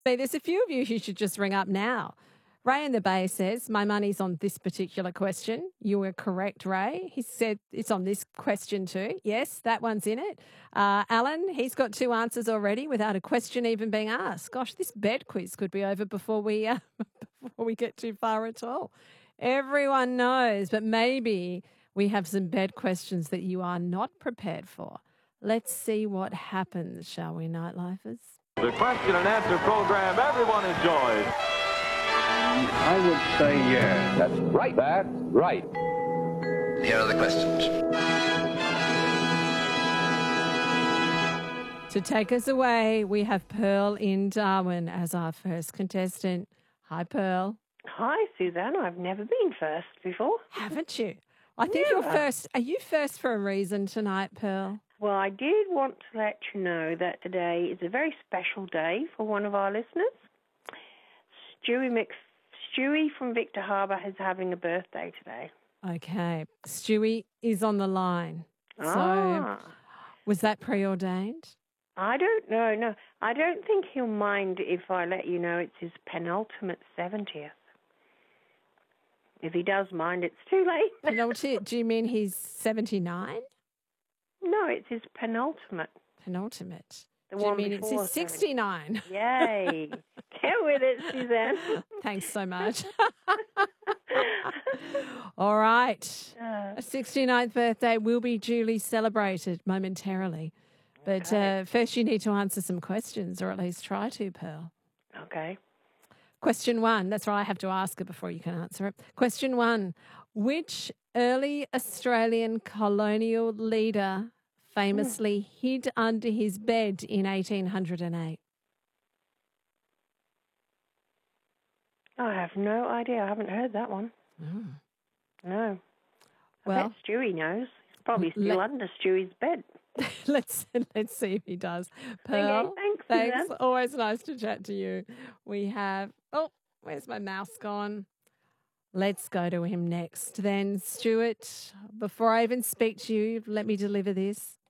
See, there's a few of you who should just ring up now. Ray in the Bay says, my money's on this particular question. You were correct, Ray. He said it's on this question too. Yes, that one's in it. Alan, he's got two answers already without a question even being asked. Gosh, this bed quiz could be over before we before we get too far at all. Everyone knows, but maybe we have some bed questions that you are not prepared for. Let's see what happens, shall we, Nightlifers? The question and answer program everyone enjoys. I would say yes. That's right. That's right. Here are the questions. To take us away, we have Pearl in Darwin as our first contestant. Hi, Pearl. Hi, Suzanne. I've never been first before. Haven't you? I think you're first. Are you first for a reason tonight, Pearl? Well, I did want to let you know that today is a very special day for one of our listeners. Stewie from Victor Harbour is having a birthday today. Okay. Stewie is on the line. So was that preordained? I don't know. No, I don't think he'll mind if I let you know it's his penultimate 70th. If he does mind, it's too late. Penultimate? Do you mean he's 79? No, it's his penultimate. Penultimate. The Do you one mean it's before his 69? Yay. Get with it, Suzanne. Thanks so much. All right. A 69th birthday will be duly celebrated momentarily. But first you need to answer some questions, or at least try to, Pearl. Okay. Question one. That's right, I have to ask it before you can answer it. Question one. Which early Australian colonial leader famously hid under his bed in 1808? I have no idea. I haven't heard that one. No. I bet Stewie knows. He's probably still under Stewie's bed. Let's see if he does. Pearl, Okay, thanks. thanks. Always nice to chat to you. We have, where's my mouse gone? Let's go to him next. Then, Stuart, before I even speak to you, let me deliver this.